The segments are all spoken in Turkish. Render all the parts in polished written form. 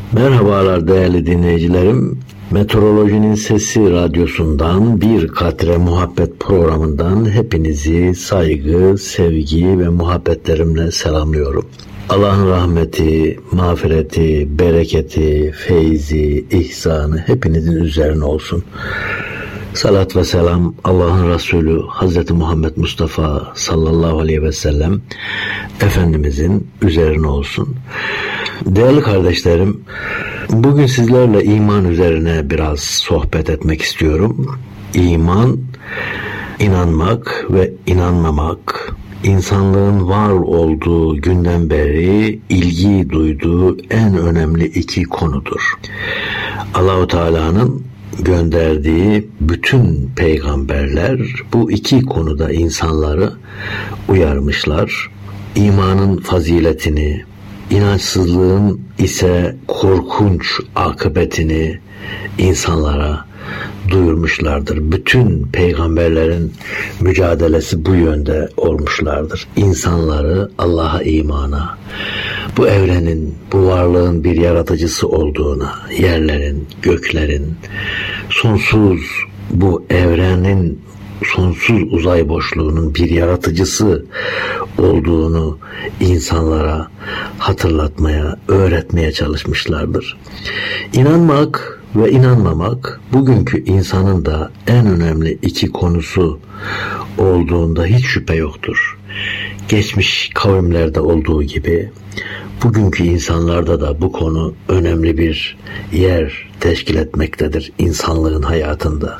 Merhabalar değerli dinleyicilerim. Meteorolojinin Sesi radyosundan Bir Katre Muhabbet programından hepinizi saygı, sevgi ve muhabbetlerimle selamlıyorum. Allah'ın rahmeti, mağfireti, bereketi, feyzi, ihsanı hepinizin üzerine olsun. Salat ve selam Allah'ın Resulü Hz. Muhammed Mustafa sallallahu aleyhi ve sellem Efendimizin üzerine olsun. Değerli kardeşlerim, bugün sizlerle iman üzerine biraz sohbet etmek istiyorum. İman, inanmak ve inanmamak, insanlığın var olduğu günden beri ilgi duyduğu en önemli iki konudur. Allah-u Teala'nın gönderdiği bütün peygamberler bu iki konuda insanları uyarmışlar. İmanın faziletini, İnançsızlığın ise korkunç akıbetini insanlara duyurmuşlardır. Bütün peygamberlerin mücadelesi bu yönde olmuşlardır. İnsanları Allah'a imana, bu evrenin, bu varlığın bir yaratıcısı olduğuna, yerlerin, göklerin, sonsuz bu evrenin, sonsuz uzay boşluğunun bir yaratıcısı olduğunu insanlara hatırlatmaya, öğretmeye çalışmışlardır. İnanmak ve inanmamak bugünkü insanın da en önemli iki konusu olduğunda hiç şüphe yoktur. Geçmiş kavimlerde olduğu gibi bugünkü insanlarda da bu konu önemli bir yer teşkil etmektedir insanlığın hayatında.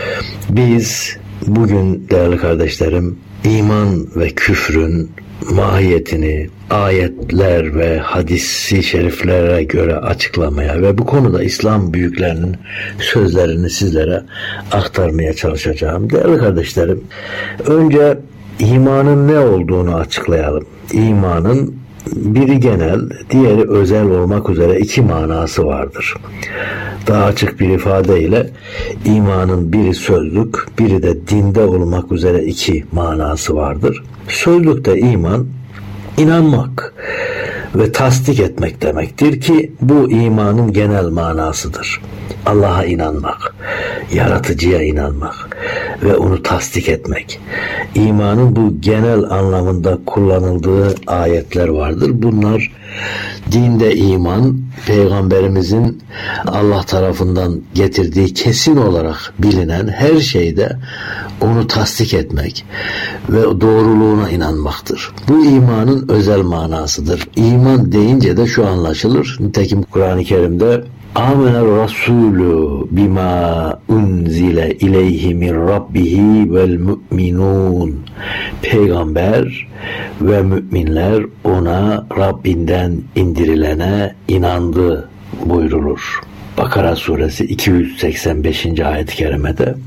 Biz bugün değerli kardeşlerim iman ve küfrün mahiyetini ayetler ve hadis-i şeriflere göre açıklamaya ve bu konuda İslam büyüklerinin sözlerini sizlere aktarmaya çalışacağım. Değerli kardeşlerim, önce imanın ne olduğunu açıklayalım. İmanın biri genel, diğeri özel olmak üzere iki manası vardır. Daha açık bir ifadeyle imanın biri sözlük, biri de dinde olmak üzere iki manası vardır. Sözlükte iman, inanmak ve tasdik etmek demektir ki bu imanın genel manasıdır. Allah'a inanmak, yaratıcıya inanmak ve onu tasdik etmek. İmanın bu genel anlamında kullanıldığı ayetler vardır. Bunlar dinde iman, Peygamberimizin Allah tarafından getirdiği kesin olarak bilinen her şeyde onu tasdik etmek ve doğruluğuna inanmaktır. Bu imanın özel manasıdır. İman deyince de şu anlaşılır. Nitekim Kur'an-ı Kerim'de Âmenel Rasûlü bimâ unzile ileyhi min rabbihi vel mu'minûn. Peygamber ve müminler ona Rabbinden indirilene inandı buyrulur. Bakara suresi 285. ayet-i kerimede.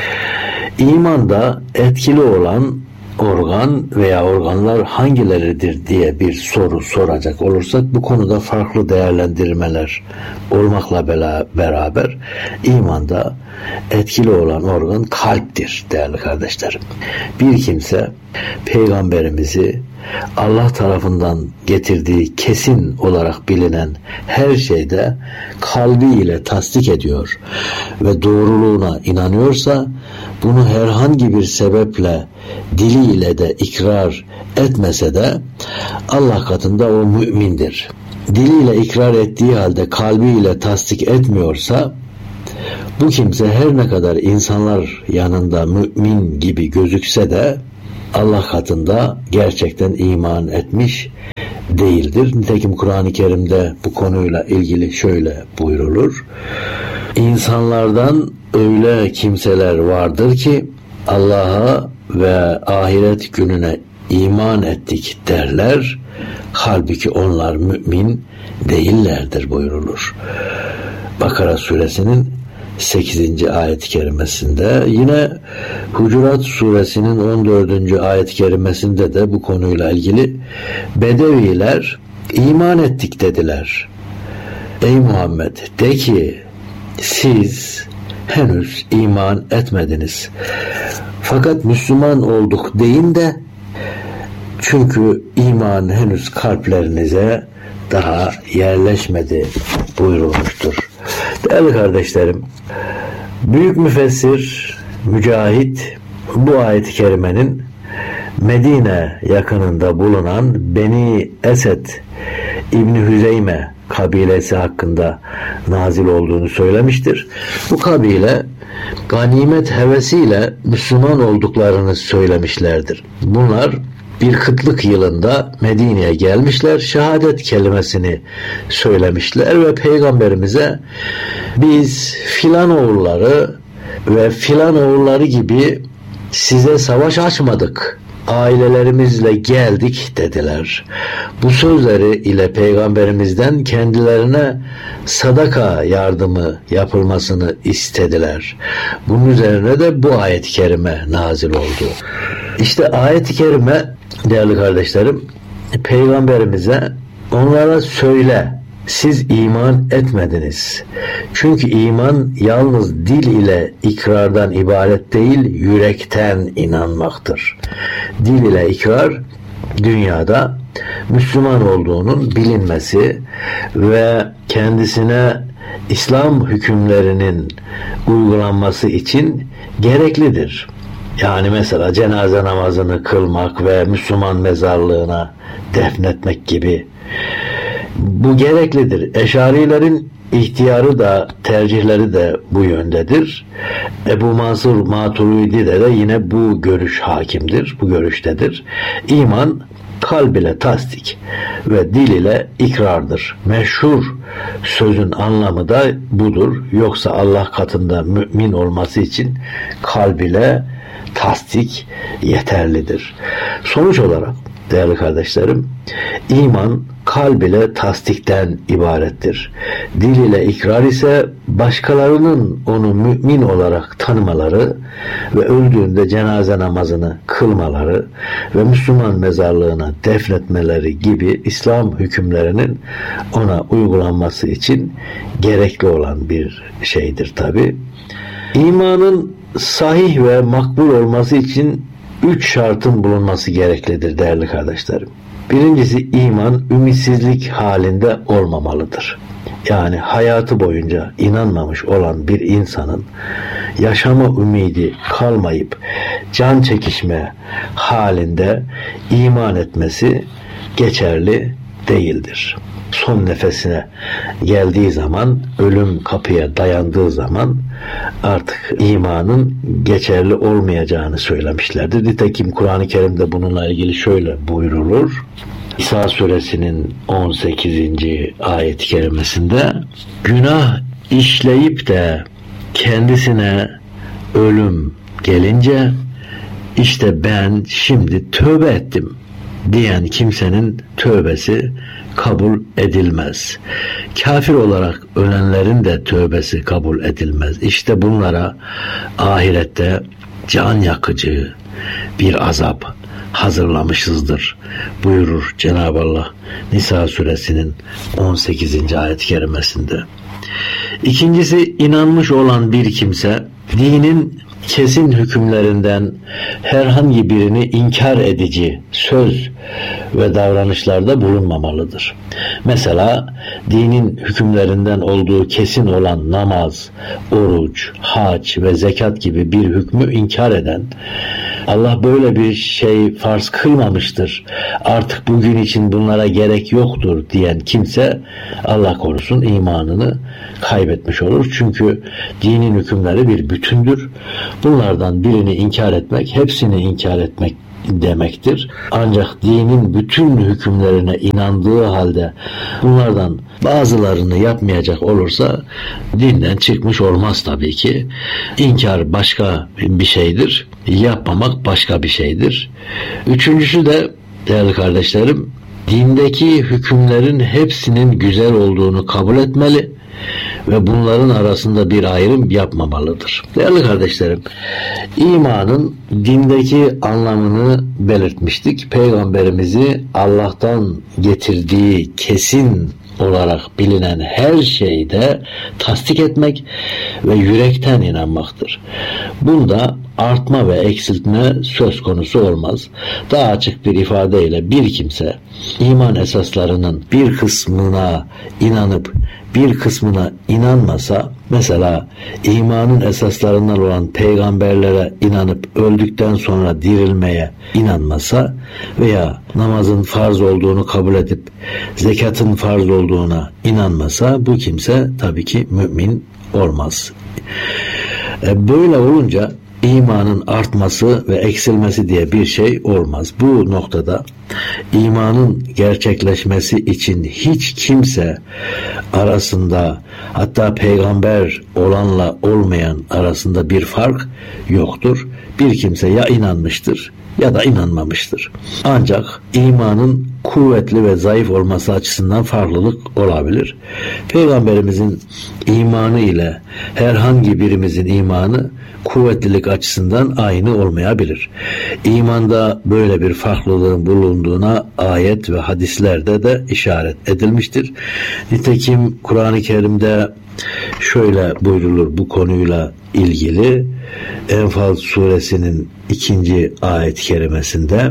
İmanda etkili olan organ veya organlar hangileridir diye bir soru soracak olursak bu konuda farklı değerlendirmeler olmakla beraber imanda etkili olan organ kalptir değerli kardeşlerim. Bir kimse Peygamberimizi Allah tarafından getirdiği kesin olarak bilinen her şeyde kalbiyle tasdik ediyor ve doğruluğuna inanıyorsa bunu herhangi bir sebeple diliyle de ikrar etmese de Allah katında o mümindir. Diliyle ikrar ettiği halde kalbiyle tasdik etmiyorsa bu kimse her ne kadar insanlar yanında mümin gibi gözükse de Allah katında gerçekten iman etmiş değildir. Nitekim Kur'an-ı Kerim'de bu konuyla ilgili şöyle buyrulur. İnsanlardan öyle kimseler vardır ki Allah'a ve ahiret gününe iman ettik derler. Halbuki onlar mümin değillerdir buyrulur. Bakara suresinin 8. ayet-i kerimesinde, yine Hucurat suresinin 14. ayet-i kerimesinde de bu konuyla ilgili Bedeviler iman ettik dediler. Ey Muhammed, de ki siz henüz iman etmediniz. Fakat Müslüman olduk deyin de, çünkü iman henüz kalplerinize daha yerleşmedi buyurulmuştur. Değerli kardeşlerim, büyük müfessir Mücahit bu ayet-i kerimenin Medine yakınında bulunan Beni Esed İbni Hüzeyme kabilesi hakkında nazil olduğunu söylemiştir. Bu kabile ganimet hevesiyle Müslüman olduklarını söylemişlerdir. Bunlar bir kıtlık yılında Medine'ye gelmişler, şehadet kelimesini söylemişler ve Peygamberimize biz filan oğulları ve filan oğulları gibi size savaş açmadık, ailelerimizle geldik dediler. Bu sözleri ile Peygamberimizden kendilerine sadaka yardımı yapılmasını istediler. Bunun üzerine de bu ayet-i kerime nazil oldu. İşte ayet-i kerime değerli kardeşlerim, Peygamberimize onlara söyle, siz iman etmediniz. Çünkü iman yalnız dil ile ikrardan ibaret değil, yürekten inanmaktır. Dil ile ikrar, dünyada Müslüman olduğunun bilinmesi ve kendisine İslam hükümlerinin uygulanması için gereklidir. Yani mesela cenaze namazını kılmak ve Müslüman mezarlığına defnetmek gibi. Bu gereklidir. Eşarilerin ihtiyarı da tercihleri de bu yöndedir. Ebu Mansur Maturidi'de de yine bu görüş hakimdir, bu görüştedir. İman kalb ile tasdik ve dil ile ikrardır. Meşhur sözün anlamı da budur. Yoksa Allah katında mümin olması için kalb ile tasdik yeterlidir. Sonuç olarak değerli kardeşlerim, iman kalb ile tasdikten ibarettir. Dil ile ikrar ise başkalarının onu mümin olarak tanımaları ve öldüğünde cenaze namazını kılmaları ve Müslüman mezarlığına defnetmeleri gibi İslam hükümlerinin ona uygulanması için gerekli olan bir şeydir tabi. İmanın sahih ve makbul olması için 3 şartın bulunması gereklidir değerli kardeşlerim. Birincisi, iman ümitsizlik halinde olmamalıdır. Yani hayatı boyunca inanmamış olan bir insanın yaşama ümidi kalmayıp can çekişme halinde iman etmesi geçerli değildir. Son nefesine geldiği zaman, ölüm kapıya dayandığı zaman artık imanın geçerli olmayacağını söylemişlerdir. Nitekim Kur'an-ı Kerim'de bununla ilgili şöyle buyrulur. İsa suresinin 18. ayet-i kerimesinde günah işleyip de kendisine ölüm gelince işte ben şimdi tövbe ettim diyen kimsenin tövbesi kabul edilmez. Kafir olarak ölenlerin de tövbesi kabul edilmez. İşte bunlara ahirette can yakıcı bir azap hazırlamışızdır buyurur Cenab-ı Allah Nisa suresinin 18. ayet-i kerimesinde. İkincisi, inanmış olan bir kimse dinin kesin hükümlerinden herhangi birini inkar edici söz ve davranışlarda bulunmamalıdır. Mesela dinin hükümlerinden olduğu kesin olan namaz, oruç, hac ve zekat gibi bir hükmü inkar eden, Allah böyle bir şey farz kılmamıştır, artık bugün için bunlara gerek yoktur diyen kimse Allah korusun imanını kaybetmiş olur. Çünkü dinin hükümleri bir bütündür. Bunlardan birini inkar etmek, hepsini inkar etmek demektir. Ancak dinin bütün hükümlerine inandığı halde bunlardan bazılarını yapmayacak olursa dinden çıkmış olmaz tabii ki. İnkar başka bir şeydir, yapmamak başka bir şeydir. Üçüncüsü de değerli kardeşlerim, dindeki hükümlerin hepsinin güzel olduğunu kabul etmeli ve bunların arasında bir ayrım yapmamalıdır. Değerli kardeşlerim, imanın dindeki anlamını belirtmiştik. Peygamberimizi Allah'tan getirdiği kesin olarak bilinen her şeyde tasdik etmek ve yürekten inanmaktır. Bunda artma ve eksiltme söz konusu olmaz. Daha açık bir ifadeyle bir kimse iman esaslarının bir kısmına inanıp bir kısmına inanmasa, mesela imanın esaslarından olan peygamberlere inanıp öldükten sonra dirilmeye inanmasa veya namazın farz olduğunu kabul edip zekatın farz olduğuna inanmasa, bu kimse tabii ki mümin olmaz. Böyle olunca imanın artması ve eksilmesi diye bir şey olmaz. Bu noktada imanın gerçekleşmesi için hiç kimse arasında, hatta peygamber olanla olmayan arasında bir fark yoktur. Bir kimse ya inanmıştır ya da inanmamıştır. Ancak imanın kuvvetli ve zayıf olması açısından farklılık olabilir. Peygamberimizin imanı ile herhangi birimizin imanı kuvvetlilik açısından aynı olmayabilir. İmanda böyle bir farklılığın bulunduğuna ayet ve hadislerde de işaret edilmiştir. Nitekim Kur'an-ı Kerim'de şöyle buyrulur bu konuyla ilgili. Enfal suresinin 2. ayet-i kerimesinde,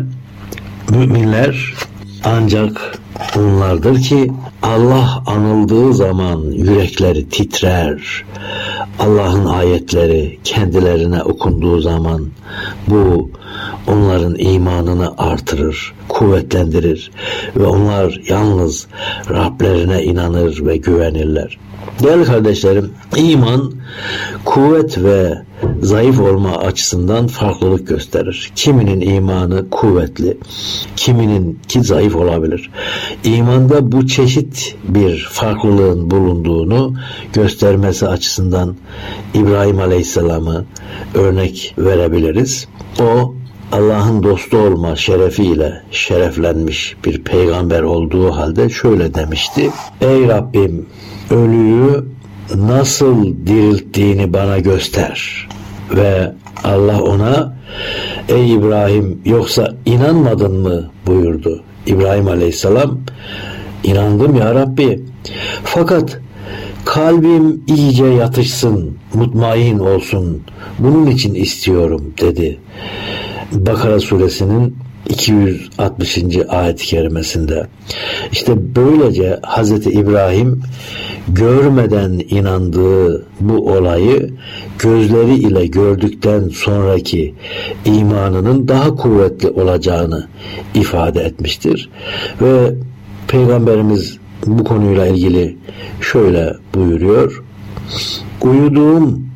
müminler ancak onlardır ki Allah anıldığı zaman yürekleri titrer. Allah'ın ayetleri kendilerine okunduğu zaman bu onların imanını artırır, kuvvetlendirir ve onlar yalnız Rablerine inanır ve güvenirler. Değerli kardeşlerim, iman kuvvet ve zayıf olma açısından farklılık gösterir. Kiminin imanı kuvvetli, kimininki zayıf olabilir. İmanda bu çeşit bir farklılığın bulunduğunu göstermesi açısından İbrahim Aleyhisselam'ı örnek verebiliriz. O, Allah'ın dostu olma şerefiyle şereflenmiş bir peygamber olduğu halde şöyle demişti: Ey Rabbim, ölüyü nasıl dirilttiğini bana göster. Ve Allah ona, ey İbrahim, yoksa inanmadın mı buyurdu. İbrahim Aleyhisselam, inandım ya Rabbi, fakat kalbim iyice yatışsın, mutmain olsun, bunun için istiyorum dedi. Bakara suresinin 260. ayet-i kerimesinde. İşte böylece Hazreti İbrahim görmeden inandığı bu olayı gözleri ile gördükten sonraki imanının daha kuvvetli olacağını ifade etmiştir. Ve Peygamberimiz bu konuyla ilgili şöyle buyuruyor: uyuduğum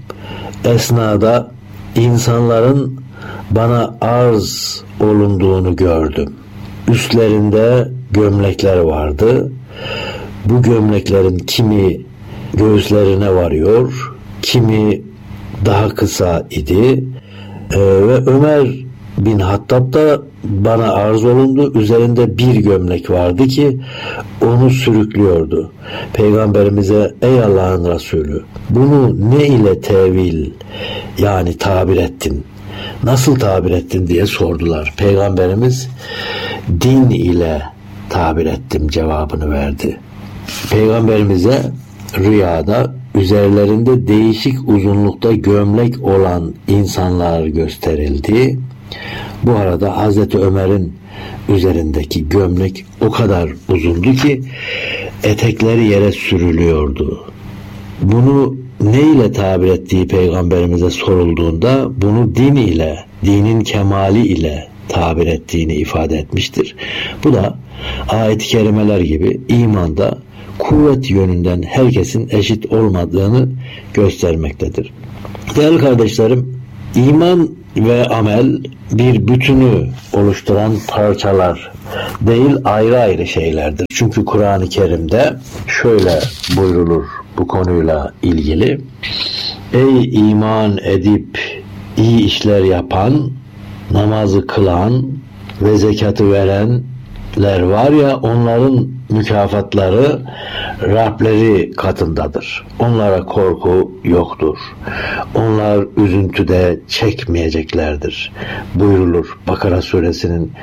esnada insanların bana arz olunduğunu gördüm. Üstlerinde gömlekler vardı. Bu gömleklerin kimi göğüslerine varıyor, kimi daha kısa idi. Ve Ömer bin Hattab da bana arz olundu. Üzerinde bir gömlek vardı ki onu sürüklüyordu. Peygamberimize, ey Allah'ın Resulü, bunu ne ile tevil, yani tabir ettin? Nasıl tabir ettin diye sordular. Peygamberimiz, din ile tabir ettim cevabını verdi. Peygamberimize rüyada üzerlerinde değişik uzunlukta gömlek olan insanlar gösterildi. Bu arada Hazreti Ömer'in üzerindeki gömlek o kadar uzundu ki etekleri yere sürülüyordu. Bunu ne ile tabir ettiği Peygamberimize sorulduğunda bunu din ile, dinin kemali ile tabir ettiğini ifade etmiştir. Bu da ayet-i kerimeler gibi imanda kuvvet yönünden herkesin eşit olmadığını göstermektedir. Değerli kardeşlerim, iman ve amel bir bütünü oluşturan parçalar değil, ayrı ayrı şeylerdir. Çünkü Kur'an-ı Kerim'de şöyle buyrulur bu konuyla ilgili: ey iman edip iyi işler yapan, namazı kılan ve zekatı verenler var ya, onların mükafatları Rableri katındadır. Onlara korku yoktur. Onlar üzüntüde çekmeyeceklerdir buyrulur Bakara suresinin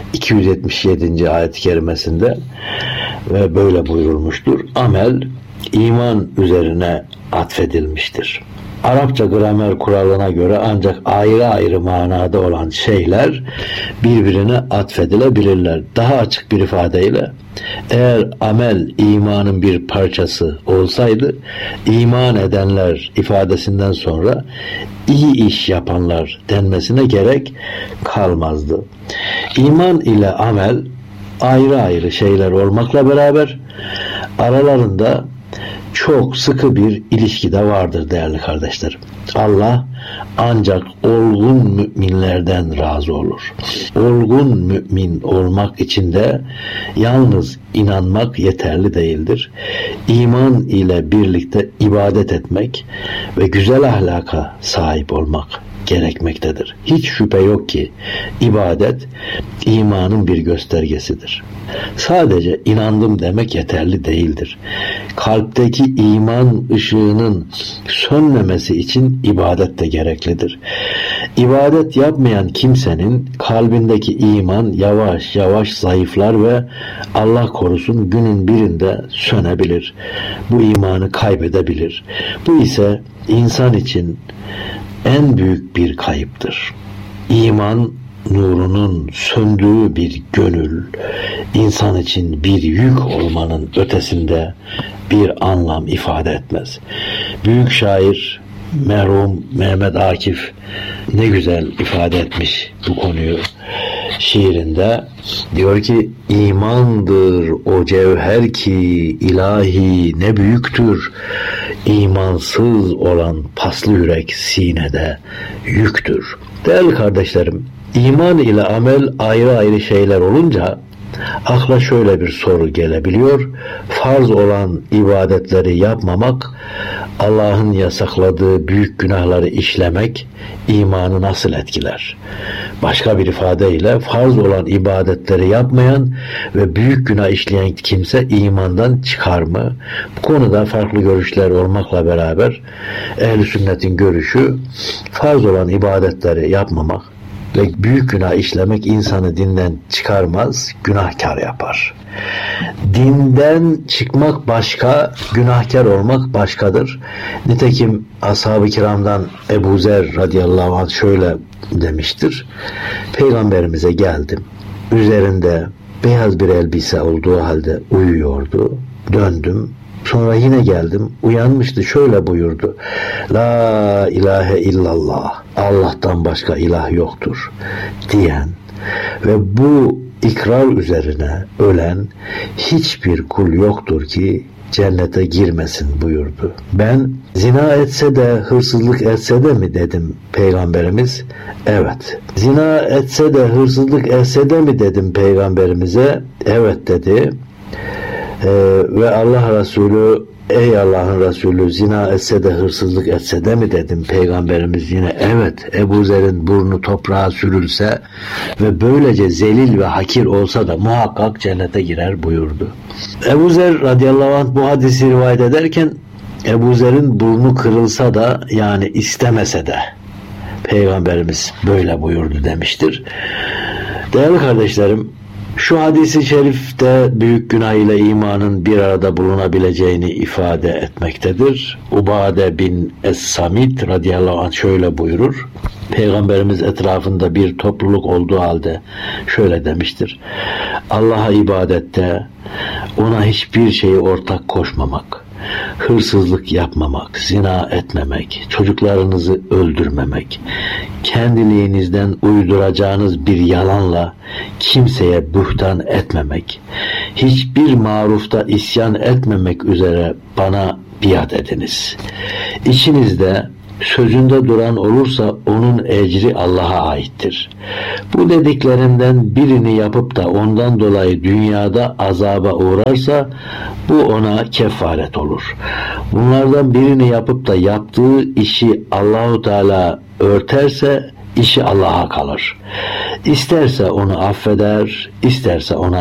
277. ayet-i kerimesinde ve böyle buyurulmuştur. Amel iman üzerine atfedilmiştir. Arapça gramer kuralına göre ancak ayrı ayrı manada olan şeyler birbirine atfedilebilirler. Daha açık bir ifadeyle, eğer amel imanın bir parçası olsaydı, iman edenler ifadesinden sonra iyi iş yapanlar denmesine gerek kalmazdı. İman ile amel ayrı ayrı şeyler olmakla beraber aralarında çok sıkı bir ilişki de vardır değerli kardeşlerim. Allah ancak olgun müminlerden razı olur. Olgun mümin olmak için de yalnız inanmak yeterli değildir. İman ile birlikte ibadet etmek ve güzel ahlaka sahip olmak gerekmektedir. Hiç şüphe yok ki ibadet imanın bir göstergesidir. Sadece inandım demek yeterli değildir. Kalpteki iman ışığının sönmemesi için ibadet de gereklidir. İbadet yapmayan kimsenin kalbindeki iman yavaş yavaş zayıflar ve Allah korusun günün birinde sönebilir. Bu imanı kaybedebilir. Bu ise insan için en büyük bir kayıptır. İman nurunun söndüğü bir gönül, insan için bir yük olmanın ötesinde bir anlam ifade etmez. Büyük şair merhum Mehmet Akif ne güzel ifade etmiş bu konuyu şiirinde. Diyor ki, imandır o cevher ki ilahi ne büyüktür. İmansız olan paslı yürek sinede yüktür. Değerli kardeşlerim, iman ile amel ayrı ayrı şeyler olunca akla şöyle bir soru gelebiliyor. Farz olan ibadetleri yapmamak, Allah'ın yasakladığı büyük günahları işlemek imanı nasıl etkiler? Başka bir ifadeyle farz olan ibadetleri yapmayan ve büyük günah işleyen kimse imandan çıkar mı? Bu konuda farklı görüşler olmakla beraber ehl-i sünnetin görüşü farz olan ibadetleri yapmamak ve büyük günah işlemek insanı dinden çıkarmaz, günahkar yapar. Dinden çıkmak başka, günahkar olmak başkadır. Nitekim ashab-ı kiramdan Ebu Zer radıyallahu anh şöyle demiştir. Peygamberimize geldim. Üzerinde beyaz bir elbise olduğu halde uyuyordu. Döndüm. Sonra yine geldim. Uyanmıştı. Şöyle buyurdu. La ilahe illallah. Allah'tan başka ilah yoktur diyen ve bu ikrar üzerine ölen hiçbir kul yoktur ki cennete girmesin buyurdu. Ben zina etse de hırsızlık etse de mi dedim Peygamberimiz. Evet. Zina etse de hırsızlık etse de mi dedim Peygamberimize. Evet dedi. Ve Allah Resulü, ey Allah'ın Resulü, zina etse de hırsızlık etse de mi dedim Peygamberimiz yine evet. Ebu Zer'in burnu toprağa sürülse ve böylece zelil ve hakir olsa da muhakkak cennete girer buyurdu. Ebu Zer radıyallahu anh bu hadisi rivayet ederken Ebu Zer'in burnu kırılsa da yani istemese de Peygamberimiz böyle buyurdu demiştir. Değerli kardeşlerim, şu hadis-i şerifte büyük günah ile imanın bir arada bulunabileceğini ifade etmektedir. Ubade bin Es-Samit radıyallahu anh şöyle buyurur. Peygamberimiz etrafında bir topluluk olduğu halde şöyle demiştir. Allah'a ibadette ona hiçbir şeyi ortak koşmamak, hırsızlık yapmamak, zina etmemek, çocuklarınızı öldürmemek, kendiliğinizden uyduracağınız bir yalanla kimseye buhtan etmemek, hiçbir marufta isyan etmemek üzere bana biat ediniz. İçinizde sözünde duran olursa onun ecri Allah'a aittir. Bu dediklerimden birini yapıp da ondan dolayı dünyada azaba uğrarsa bu ona kefaret olur. Bunlardan birini yapıp da yaptığı işi Allahu Teala örterse işi Allah'a kalır. İsterse onu affeder, isterse ona